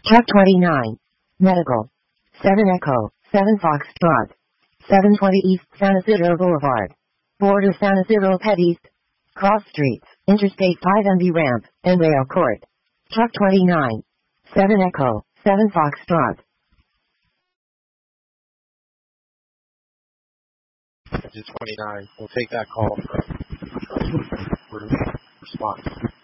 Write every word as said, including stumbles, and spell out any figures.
Truck twenty-nine. Medical. seven Echo, seven Foxtrot. seven twenty East San Isidro Boulevard. Border San Isidro Pet East. Cross Streets, Interstate five M B Ramp, and Rail Court. Truck twenty-nine. seven Echo, seven Foxtrot. Engine twenty-nine. We'll take that call for response.